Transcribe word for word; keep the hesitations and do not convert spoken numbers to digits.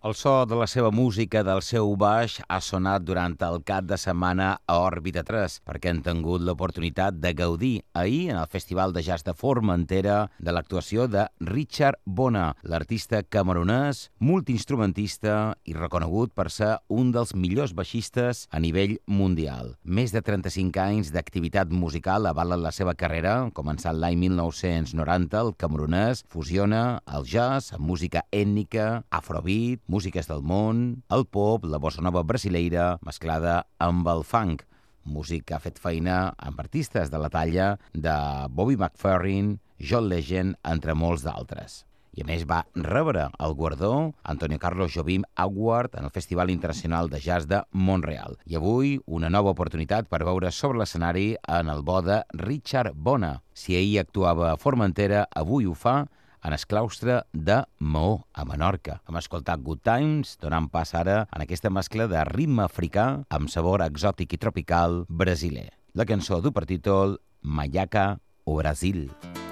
El so de la seva música, del seu baix, ha sonat durant el cap de setmana a Òrbita tres, perquè han tingut l'oportunitat de gaudir ahir en el Festival de Jazz de Formentera de l'actuació de Richard Bona, l'artista camerunès, multiinstrumentista i reconegut per ser un dels millors baixistes a nivell mundial. Més de trenta-cinc anys d'activitat musical avalen la seva carrera. Començant l'any mil nou-cents noranta, el camerunès fusiona el jazz amb música ètnica, afrobeat, músiques del món, el pop, la bossa nova brasileira, mesclada amb el funk. Músic que ha fet feina amb artistes de la talla de Bobby McFerrin, John Legend, entre molts d'altres. I a més va rebre el guardó Antonio Carlos Jobim Award en el Festival Internacional de Jazz de Montreal. I avui una nova oportunitat per veure sobre l'escenari en el bo de Richard Bona. Si ahir actuava a Formentera, avui ho fa en el claustre de Maó, a Menorca. Hem escoltat Good Times, donant pas ara en aquesta mescla de ritme africà amb sabor exòtic i tropical brasiler. La cançó du per títol Mayaca o Brasil.